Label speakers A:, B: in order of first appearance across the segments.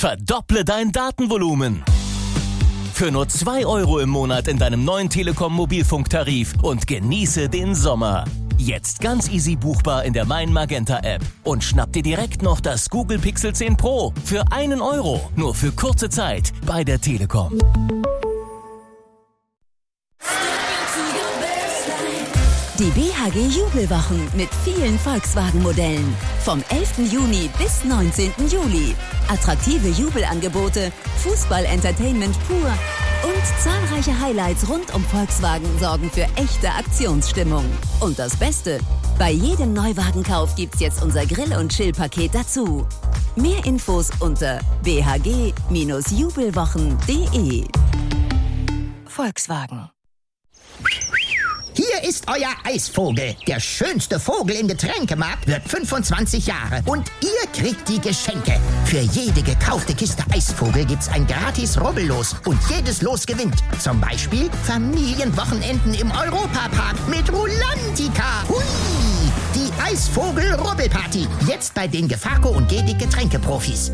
A: Verdopple dein Datenvolumen. Für nur 2 € im Monat in deinem neuen Telekom-Mobilfunktarif und genieße den Sommer. Jetzt ganz easy buchbar in der Mein Magenta App. Und schnapp dir direkt noch das Google Pixel 10 Pro für 1 €. Nur für kurze Zeit bei der Telekom.
B: Die BHG Jubelwochen mit vielen Volkswagen-Modellen. Vom 11. Juni bis 19. Juli. Attraktive Jubelangebote, Fußball-Entertainment pur und zahlreiche Highlights rund um Volkswagen sorgen für echte Aktionsstimmung. Und das Beste, bei jedem Neuwagenkauf gibt's jetzt unser Grill- und Chill-Paket dazu. Mehr Infos unter bhg-jubelwochen.de. Volkswagen.
C: Hier ist euer Eisvogel. Der schönste Vogel im Getränkemarkt wird 25 Jahre. Und ihr kriegt die Geschenke. Für jede gekaufte Kiste Eisvogel gibt's ein gratis Rubbellos. Und jedes Los gewinnt. Zum Beispiel Familienwochenenden im Europapark mit Rulantica. Hui! Die Eisvogel-Rubbelparty. Jetzt bei den Gefaco und Gedig Getränkeprofis.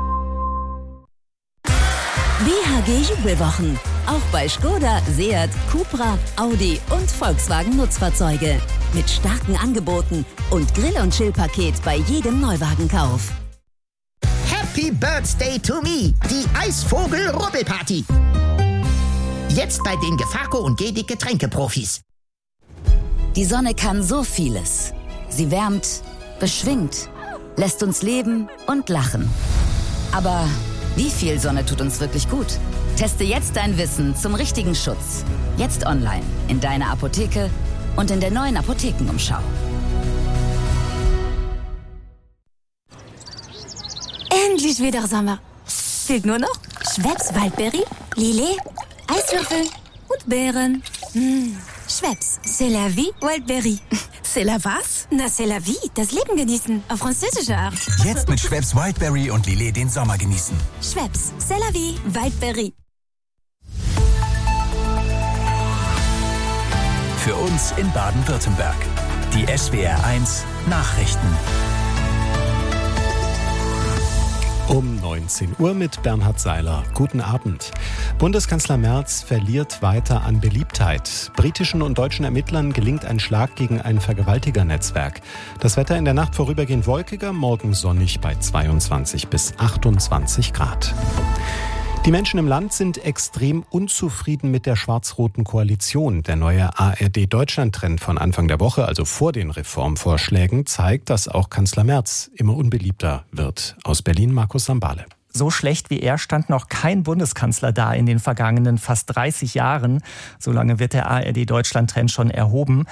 B: BHG Jubelwochen. Auch bei Skoda, Seat, Cupra, Audi und Volkswagen Nutzfahrzeuge. Mit starken Angeboten und Grill- und Chill-Paket bei jedem Neuwagenkauf.
C: Happy Birthday to me. Die Eisvogel-Rubbelparty. Jetzt bei den Gefaco und Gedig Getränkeprofis.
B: Die Sonne kann so vieles. Sie wärmt, beschwingt, lässt uns leben und lachen. Aber wie viel Sonne tut uns wirklich gut? Teste jetzt dein Wissen zum richtigen Schutz. Jetzt online, in deiner Apotheke und in der neuen Apothekenumschau.
D: Endlich wieder Sommer. Fehlt nur noch Schweppes Waldbeere, Lillet, Eiswürfel und Beeren. Schweppes, c'est la vie, Waldbeere. C'est la was? Na, c'est la vie, das Leben genießen, auf französische Art.
E: Jetzt mit Schweppes Wildberry und Lillet den Sommer genießen.
D: Schweppes, c'est la vie, Waldbeere.
E: Für uns in Baden-Württemberg. Die SWR1 Nachrichten.
F: Um 19 Uhr mit Bernhard Seiler. Guten Abend. Bundeskanzler Merz verliert weiter an Beliebtheit. Britischen und deutschen Ermittlern gelingt ein Schlag gegen ein Vergewaltigernetzwerk. Das Wetter in der Nacht vorübergehend wolkiger, morgen sonnig bei 22 bis 28 Grad. Die Menschen im Land sind extrem unzufrieden mit der schwarz-roten Koalition. Der neue ARD-Deutschland-Trend von Anfang der Woche, also vor den Reformvorschlägen, zeigt, dass auch Kanzler Merz immer unbeliebter wird. Aus Berlin Markus Sambale.
G: So schlecht wie er stand noch kein Bundeskanzler da in den vergangenen fast 30 Jahren. So lange wird der ARD-Deutschland-Trend schon erhoben.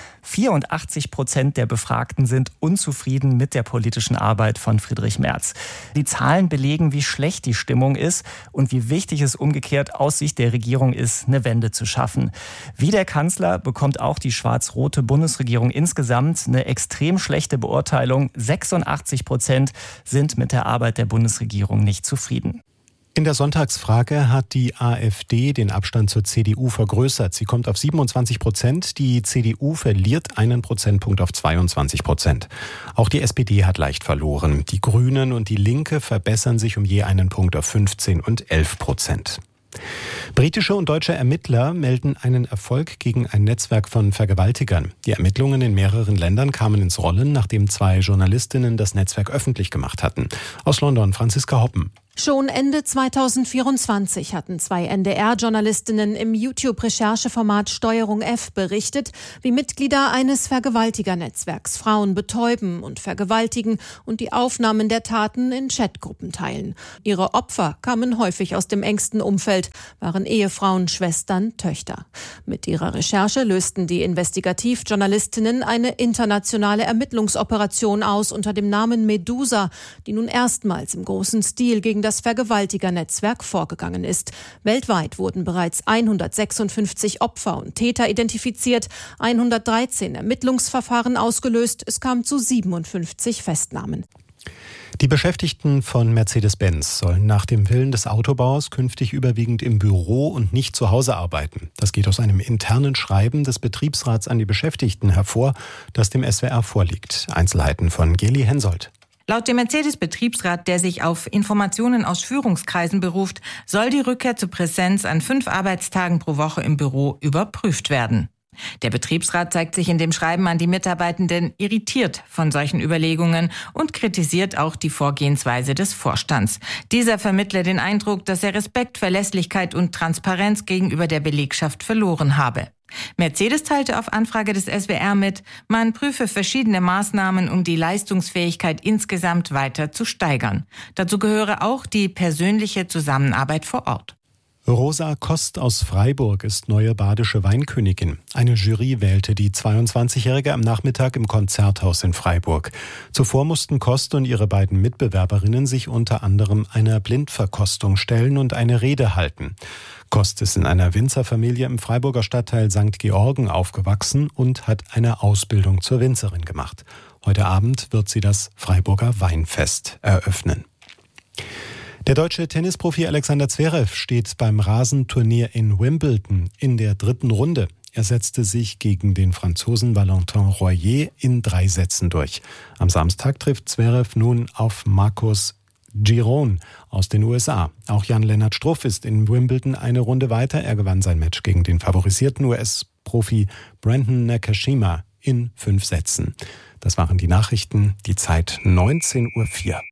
G: 84% der Befragten sind unzufrieden mit der politischen Arbeit von Friedrich Merz. Die Zahlen belegen, wie schlecht die Stimmung ist und wie wichtig es umgekehrt aus Sicht der Regierung ist, eine Wende zu schaffen. Wie der Kanzler bekommt auch die schwarz-rote Bundesregierung insgesamt eine extrem schlechte Beurteilung. 86% sind mit der Arbeit der Bundesregierung nicht zufrieden.
F: In der Sonntagsfrage hat die AfD den Abstand zur CDU vergrößert. Sie kommt auf 27%. Die CDU verliert einen Prozentpunkt auf 22%. Auch die SPD hat leicht verloren. Die Grünen und die Linke verbessern sich um je einen Punkt auf 15 und 11%. Britische und deutsche Ermittler melden einen Erfolg gegen ein Netzwerk von Vergewaltigern. Die Ermittlungen in mehreren Ländern kamen ins Rollen, nachdem 2 Journalistinnen das Netzwerk öffentlich gemacht hatten. Aus London Franziska Hoppen.
H: Schon Ende 2024 hatten 2 NDR-Journalistinnen im YouTube-Rechercheformat Steuerung F berichtet, wie Mitglieder eines Vergewaltigernetzwerks Frauen betäuben und vergewaltigen und die Aufnahmen der Taten in Chatgruppen teilen. Ihre Opfer kamen häufig aus dem engsten Umfeld, waren Ehefrauen, Schwestern, Töchter. Mit ihrer Recherche lösten die Investigativjournalistinnen eine internationale Ermittlungsoperation aus unter dem Namen Medusa, die nun erstmals im großen Stil gegen das Vergewaltigernetzwerk vorgegangen ist. Weltweit wurden bereits 156 Opfer und Täter identifiziert, 113 Ermittlungsverfahren ausgelöst. Es kam zu 57 Festnahmen.
F: Die Beschäftigten von Mercedes-Benz sollen nach dem Willen des Autobauers künftig überwiegend im Büro und nicht zu Hause arbeiten. Das geht aus einem internen Schreiben des Betriebsrats an die Beschäftigten hervor, das dem SWR vorliegt. Einzelheiten von Geli Hensoldt.
I: Laut dem Mercedes-Betriebsrat, der sich auf Informationen aus Führungskreisen beruft, soll die Rückkehr zur Präsenz an 5 Arbeitstagen pro Woche im Büro überprüft werden. Der Betriebsrat zeigt sich in dem Schreiben an die Mitarbeitenden irritiert von solchen Überlegungen und kritisiert auch die Vorgehensweise des Vorstands. Dieser vermittle den Eindruck, dass er Respekt, Verlässlichkeit und Transparenz gegenüber der Belegschaft verloren habe. Mercedes teilte auf Anfrage des SWR mit, man prüfe verschiedene Maßnahmen, um die Leistungsfähigkeit insgesamt weiter zu steigern. Dazu gehöre auch die persönliche Zusammenarbeit vor Ort.
F: Rosa Kost aus Freiburg ist neue badische Weinkönigin. Eine Jury wählte die 22-Jährige am Nachmittag im Konzerthaus in Freiburg. Zuvor mussten Kost und ihre beiden Mitbewerberinnen sich unter anderem einer Blindverkostung stellen und eine Rede halten. Kost ist in einer Winzerfamilie im Freiburger Stadtteil St. Georgen aufgewachsen und hat eine Ausbildung zur Winzerin gemacht. Heute Abend wird sie das Freiburger Weinfest eröffnen. Der deutsche Tennisprofi Alexander Zverev steht beim Rasenturnier in Wimbledon in der 3. Runde. Er setzte sich gegen den Franzosen Valentin Royer in 3 Sätzen durch. Am Samstag trifft Zverev nun auf Marcos Giron aus den USA. Auch Jan-Lennart Struff ist in Wimbledon eine Runde weiter. Er gewann sein Match gegen den favorisierten US-Profi Brandon Nakashima in 5 Sätzen. Das waren die Nachrichten, die Zeit 19:04 Uhr.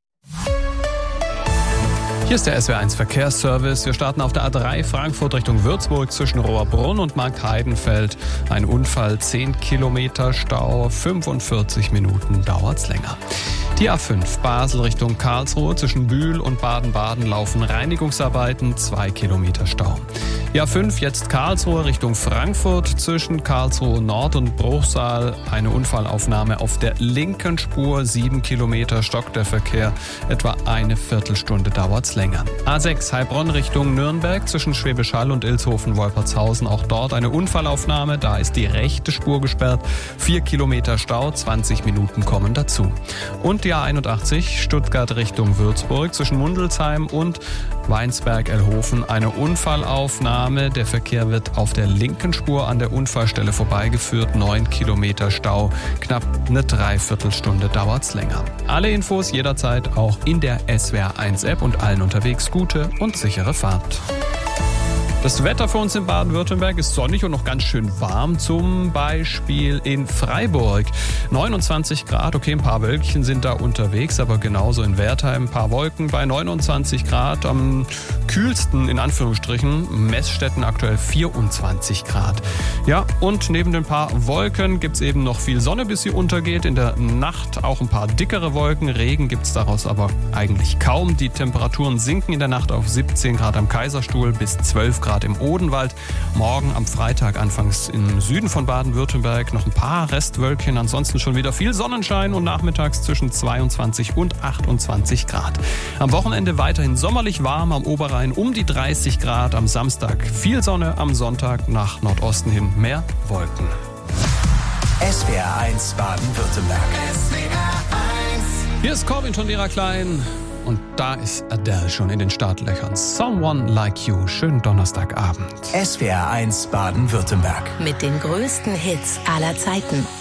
J: Hier ist der SWR1 Verkehrsservice. Wir starten auf der A3 Frankfurt Richtung Würzburg zwischen Rohrbrunn und Marktheidenfeld. Ein Unfall, 10 Kilometer Stau, 45 Minuten dauert's länger. Die A5 Basel Richtung Karlsruhe zwischen Bühl und Baden-Baden laufen Reinigungsarbeiten, 2 Kilometer Stau. Die A5 jetzt Karlsruhe Richtung Frankfurt zwischen Karlsruhe Nord und Bruchsal. Eine Unfallaufnahme auf der linken Spur, 7 Kilometer stockt der Verkehr, etwa eine Viertelstunde dauert's länger. A6 Heilbronn Richtung Nürnberg zwischen Schwäbisch Hall und Ilshofen-Wolpertshausen. Auch dort eine Unfallaufnahme, da ist die rechte Spur gesperrt, 4 Kilometer Stau, 20 Minuten kommen dazu. Und die A81 Stuttgart Richtung Würzburg zwischen Mundelsheim und Weinsberg-Elhofen. Eine Unfallaufnahme. Der Verkehr wird auf der linken Spur an der Unfallstelle vorbeigeführt. 9 Kilometer Stau. Knapp eine Dreiviertelstunde dauert's länger. Alle Infos jederzeit auch in der SWR1-App und allen unterwegs gute und sichere Fahrt. Das Wetter für uns in Baden-Württemberg ist sonnig und noch ganz schön warm, zum Beispiel in Freiburg. 29 Grad, okay, ein paar Wölkchen sind da unterwegs, aber genauso in Wertheim ein paar Wolken bei 29 Grad. Am kühlsten, in Anführungsstrichen, Messstätten aktuell 24 Grad. Ja, und neben den paar Wolken gibt's eben noch viel Sonne, bis sie untergeht. In der Nacht auch ein paar dickere Wolken, Regen gibt's daraus aber eigentlich kaum. Die Temperaturen sinken in der Nacht auf 17 Grad am Kaiserstuhl bis 12 Grad im Odenwald. Morgen am Freitag anfangs im Süden von Baden-Württemberg noch ein paar Restwölkchen, ansonsten schon wieder viel Sonnenschein und nachmittags zwischen 22 und 28 Grad. Am Wochenende weiterhin sommerlich warm, am Oberrhein um die 30 Grad, am Samstag viel Sonne, am Sonntag nach Nordosten hin mehr Wolken.
E: SWR1 Baden-Württemberg.
J: Hier ist Corbin von Vera Klein. Und da ist Adele schon in den Startlöchern. Someone Like You. Schönen Donnerstagabend.
E: SWR1 Baden-Württemberg.
B: Mit den größten Hits aller Zeiten.